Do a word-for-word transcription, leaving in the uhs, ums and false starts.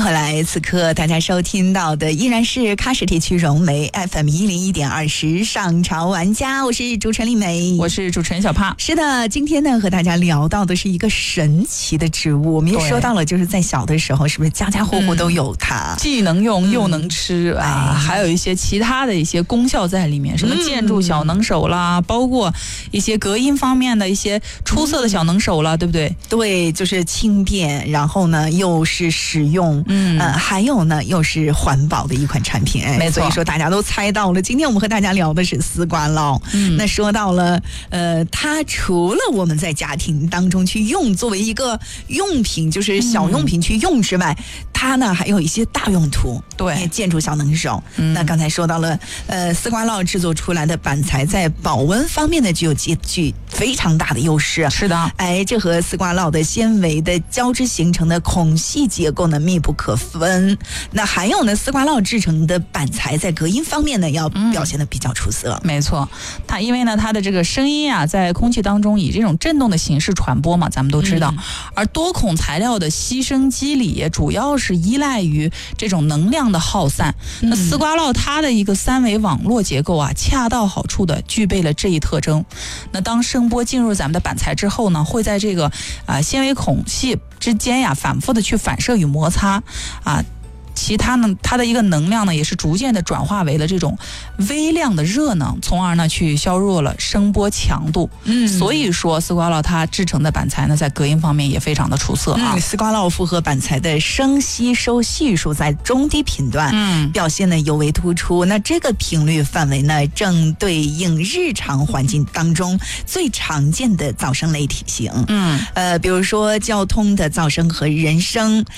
回来，此刻大家收听到的依然是喀什地区融媒 F M 一零一点二时尚潮玩家，我是主持人丽梅， 我是主持人小帕。 是的，今天呢和大家聊到的是一个神奇的植物，我们也说到了，就是在小的时候，是不是家家户户都有它， 嗯、既能用又能吃、嗯、啊，还有一些其他的一些功效在里面，什么建筑小能手啦，嗯、包括一些隔音方面的一些出色的小能手啦，嗯、对不对？ 对，就是轻便，然后呢又是实用。 嗯， 呃，还有呢，又是环保的一款产品，哎， 没错。 所以说大家都猜到了。今天我们和大家聊的是丝瓜酪。嗯，那说到了，呃，它除了我们在家庭当中去用，作为一个用品，就是小用品去用之外，嗯、它呢还有一些大用途， 对， 建筑小能手。嗯、那刚才说到了，呃，丝瓜酪制作出来的板材在保温方面呢，具有极具非常大的优势。 是的， 哎，这和丝瓜酪的纤维的交织形成的孔隙结构呢密不可分。分那还有呢，丝瓜酪制成的板材在隔音方面呢，要表现的比较出色。 嗯、没错，它因为呢，它的这个声音啊，在空气当中以这种振动的形式传播嘛，咱们都知道。嗯、而多孔材料的吸声机理，主要是依赖于这种能量的耗散。嗯、那丝瓜酪它的一个三维网络结构啊，恰到好处的具备了这一特征。那当声波进入咱们的板材之后呢，会在这个啊纤维孔隙之间呀，反复的去反射与摩擦啊，其他呢，它的一个能量呢，也是逐渐的转化为了这种微量的热能，从而呢去削弱了声波强度。嗯，所以说丝瓜酪它制成的板材呢，在隔音方面也非常的出色啊。 嗯、丝瓜酪复合板材的声吸收系数在中低频段，嗯，表现呢尤为突出。那这个频率范围呢，正对应日常环境当中最常见的噪声类体型。嗯，呃，比如说交通的噪声和人声。